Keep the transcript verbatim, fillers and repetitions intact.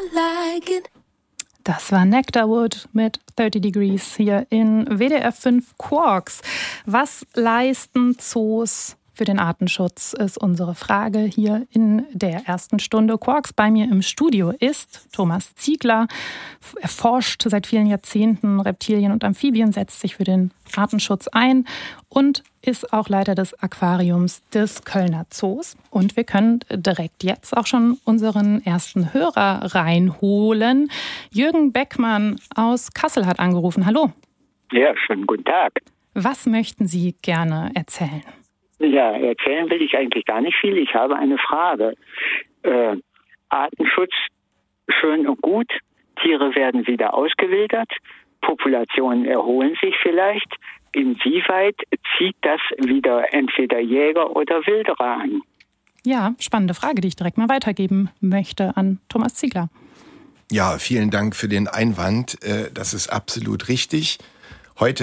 like it. Das war Nectarwood mit dreißig Degrees hier in W D R fünf Quarks. Was leisten Zoos für den Artenschutz, ist unsere Frage hier in der ersten Stunde. Quarks bei mir im Studio ist Thomas Ziegler. Er forscht seit vielen Jahrzehnten Reptilien und Amphibien, setzt sich für den Artenschutz ein und ist auch Leiter des Aquariums des Kölner Zoos. Und wir können direkt jetzt auch schon unseren ersten Hörer reinholen. Jürgen Beckmann aus Kassel hat angerufen. Hallo. Ja, schönen guten Tag. Was möchten Sie gerne erzählen? Ja, erzählen will ich eigentlich gar nicht viel. Ich habe eine Frage. Äh, Artenschutz, schön und gut. Tiere werden wieder ausgewildert. Populationen erholen sich vielleicht. Inwieweit zieht das wieder entweder Jäger oder Wilderer an? Ja, spannende Frage, die ich direkt mal weitergeben möchte an Thomas Ziegler. Ja, vielen Dank für den Einwand. Das ist absolut richtig. Heute